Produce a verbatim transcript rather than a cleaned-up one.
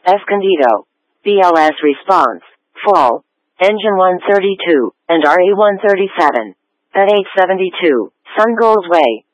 Escondido. B L S response, full. Engine one thirty-two, and R E one thirty-seven. At eight seventy-two, Sun goes way.